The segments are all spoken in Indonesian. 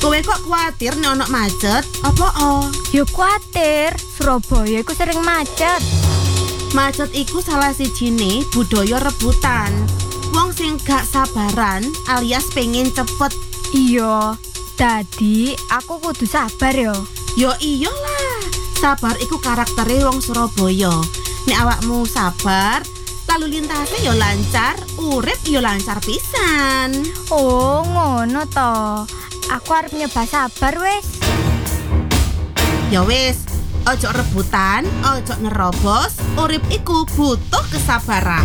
Kowe kok kuatir nek ono macet? Apa Yo kuatir, Surabaya iku sering macet. Macet iku salah sijine budaya rebutan. Wong sing gak sabaran alias pengen cepet. Iya, dadi aku kudu sabar yo. Yo iyalah, sabar iku karaktere wong Surabaya. Nek awakmu sabar, lalu lintasnya yo lancar, urip yo lancar pisan. Oh, ngono to. Aku arep nyoba sabar wis. Ya wis, ojo rebutan, ojo nerobos, urip iku butuh kesabaran.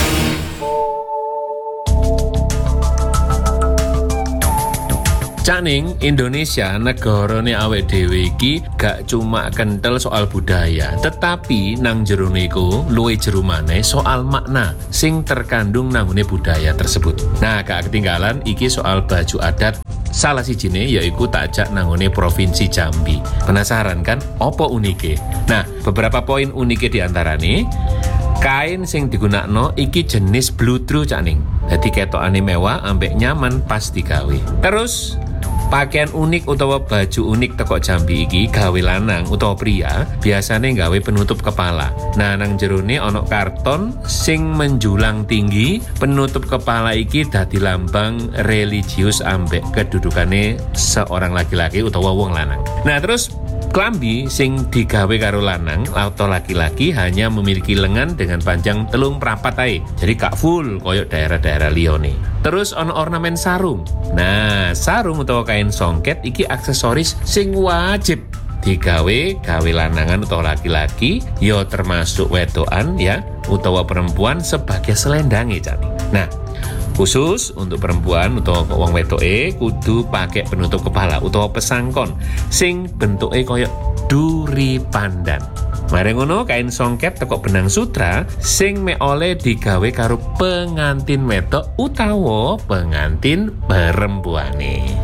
Caning Indonesia negarane awake dhewe iki gak cuma kental soal budaya, tetapi nang jero niku luwih jero maneh soal makna sing terkandung nanggone budaya tersebut. Nah, gak ketinggalan iki soal baju adat salah sijine yaiku takjak nanggone Provinsi Jambi. Penasaran kan opo unike? Nah, beberapa poin unike diantarane kain sing digunakno iki jenis bludru Caning. Dadi ketokane mewah ambek nyaman pas digawe. Terus pakaian unik utawa baju unik teko Jambi iki gawe lanang utawa pria biasane gawe penutup kepala. Nah, nang jerone ana karton sing menjulang tinggi, penutup kepala iki dadi lambang religius ambek kedudukane seorang laki-laki utawa wong lanang. Nah, terus klambi sing digawe karo lanang atau laki-laki hanya memiliki lengan dengan panjang 3/4 ae. Jadi gak full koyok daerah-daerah liyane. Terus ono ornamen sarung. Nah, sarung utawa kain songket iki aksesoris sing wajib digawe lanangan utawa laki-laki, ya termasuk wedokan ya utawa perempuan sebagai selendange Cani. Nah, khusus untuk perempuan utawa wong wedoke kudu pakai penutup kepala utawa pesangkon sing bentuke koyo duri pandan. Mare ngono kain songket teko benang sutra sing mek oleh digawe karo pengantin wedok utawa pengantin perempuane.